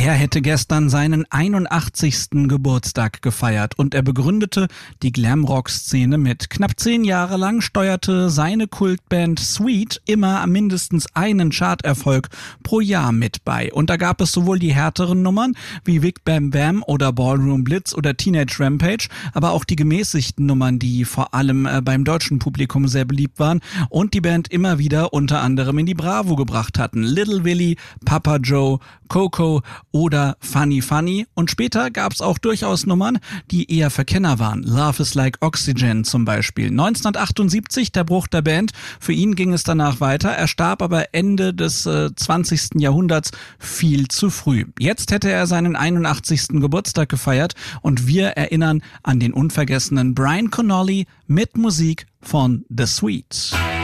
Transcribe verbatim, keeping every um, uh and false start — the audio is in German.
Er hätte gestern seinen einundachtzigsten Geburtstag gefeiert und er begründete die Glamrock-Szene mit. Knapp zehn Jahre lang steuerte seine Kultband Sweet immer mindestens einen Charterfolg pro Jahr mit bei. Und da gab es sowohl die härteren Nummern wie Vic Bam Bam oder Ballroom Blitz oder Teenage Rampage, aber auch die gemäßigten Nummern, die vor allem äh, beim deutschen Publikum sehr beliebt waren und die Band immer wieder unter anderem in die Bravo gebracht hatten. Little Willie, Papa Joe, Coco oder Funny Funny. Und später gab es auch durchaus Nummern, die eher für Kenner waren. Love is Like Oxygen zum Beispiel. neunzehnhundertachtundsiebzig der Bruch der Band. Für ihn ging es danach weiter. Er starb aber Ende des äh, zwanzigsten Jahrhunderts viel zu früh. Jetzt hätte er seinen einundachtzigsten Geburtstag gefeiert und wir erinnern an den unvergessenen Brian Connolly mit Musik von The Sweet.